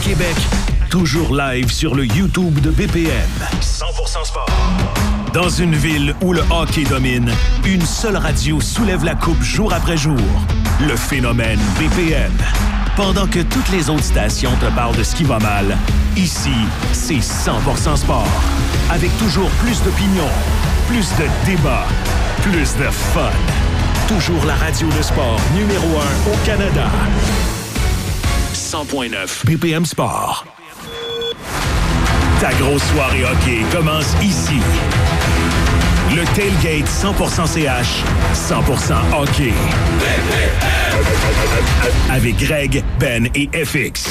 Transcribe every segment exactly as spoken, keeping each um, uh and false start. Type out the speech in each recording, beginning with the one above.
Québec, toujours live sur le YouTube de B P M. cent pour cent sport. Dans une ville où le hockey domine, une seule radio soulève la coupe jour après jour. Le phénomène B P M. Pendant que toutes les autres stations te parlent de ce qui va mal, ici, c'est cent pour cent sport. Avec toujours plus d'opinions, plus de débats, plus de fun. Toujours la radio de sport numéro un au Canada. cent point neuf B P M Sport. Ta grosse soirée hockey commence ici. Le Tailgate cent pour cent C H, cent pour cent hockey. Avec Greg, Ben et F X.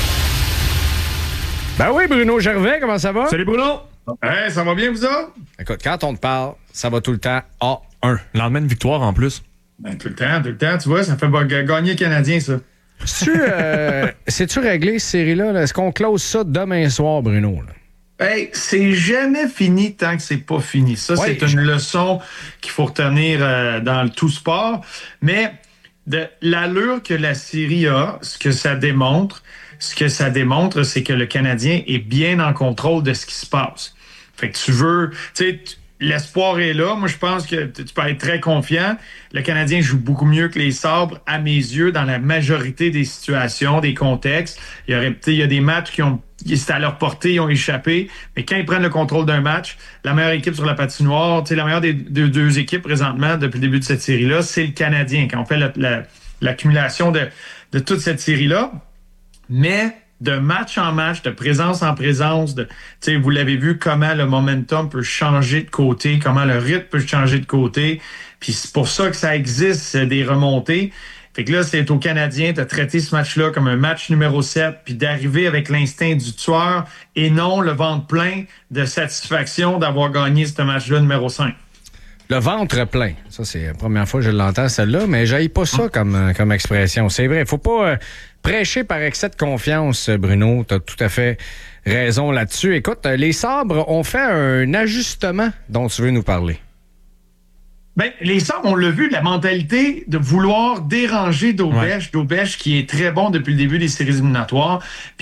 Ben oui, Bruno Gervais, comment ça va? Salut Bruno! Hey, ça va bien, vous autres? Écoute, quand on te parle, ça va tout le temps A un. Lendemain de victoire en plus. Ben, tout le temps, tout le temps. Tu vois, ça fait gagner le Canadien, ça. C'est-tu, euh, c'est-tu réglé, cette série-là? Là? Est-ce qu'on close ça demain soir, Bruno? Là? Hey, c'est jamais fini tant que c'est pas fini. Ça, ouais, c'est une je... leçon qu'il faut retenir euh, dans le tout sport. Mais de l'allure que la série a, ce que ça démontre, ce que ça démontre, c'est que le Canadien est bien en contrôle de ce qui se passe. Fait que tu veux... tu sais, l'espoir est là. Moi, je pense que tu peux être très confiant. Le Canadien joue beaucoup mieux que les Sabres, à mes yeux, dans la majorité des situations, des contextes. Il y aurait, il y a des matchs qui ont, c'était à leur portée, ils ont échappé. Mais quand ils prennent le contrôle d'un match, la meilleure équipe sur la patinoire, la meilleure des deux, deux équipes présentement depuis le début de cette série-là, c'est le Canadien. Quand on fait la, la, l'accumulation de, de toute cette série-là. Mais de match en match, de présence en présence, de, vous l'avez vu comment le momentum peut changer de côté, comment le rythme peut changer de côté. Puis c'est pour ça que ça existe, des remontées. Fait que là, c'est au Canadien de traiter ce match-là comme un match numéro sept, puis d'arriver avec l'instinct du tueur et non le ventre plein de satisfaction d'avoir gagné ce match-là numéro cinq. Le ventre plein. Ça, c'est la première fois que je l'entends, celle-là, mais j'haïs pas ça comme, comme expression. C'est vrai, faut pas euh, prêcher par excès de confiance, Bruno. T'as tout à fait raison là-dessus. Écoute, les Sabres ont fait un ajustement dont tu veux nous parler. Ben, les Sabres, on l'a vu, la mentalité de vouloir déranger Daubèche, ouais. Daubèche qui est très bon depuis le début des séries éliminatoires.